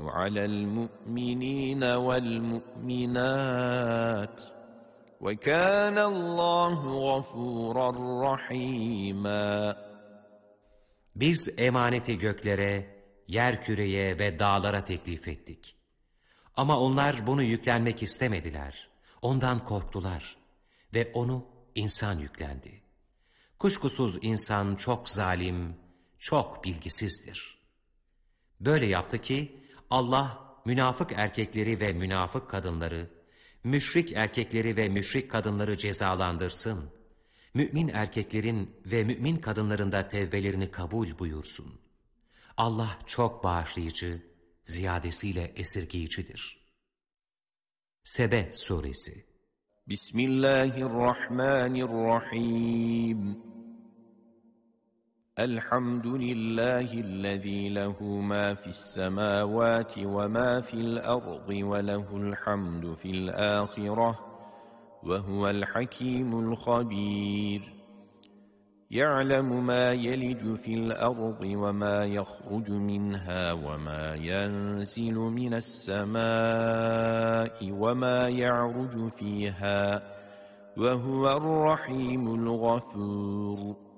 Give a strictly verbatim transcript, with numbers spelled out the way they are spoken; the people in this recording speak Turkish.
على المؤمنين والمؤمنات وكان الله غفورا رحيما. Biz emaneti göklere, yerküreye ve dağlara teklif ettik. Ama onlar bunu yüklenmek istemediler. Ondan korktular ve onu insan yüklendi. Kuşkusuz insan çok zalim, çok bilgisizdir. Böyle yaptı ki Allah münafık erkekleri ve münafık kadınları, müşrik erkekleri ve müşrik kadınları cezalandırsın. Mümin erkeklerin ve mümin kadınların da tevbelerini kabul buyursun. Allah çok bağışlayıcı, ziyadesiyle esirgeyicidir. Sebe Suresi. Bismillahirrahmanirrahim. Elhamdülillahi'llezî lehu mâ fissemâvâti ve mâ fil ardı ve lehul hamdu fil âhireh ve huvel hakîmul habîr. يَعْلَمُ مَا يَلِجُ فِي الْأَرْضِ وَمَا يَخْرُجُ مِنْهَا وَمَا يَنْزِلُ مِنَ السَّمَاءِ وَمَا يَعْرُجُ فِيهَا وَهُوَ الرَّحِيمُ الْغَفُورُ.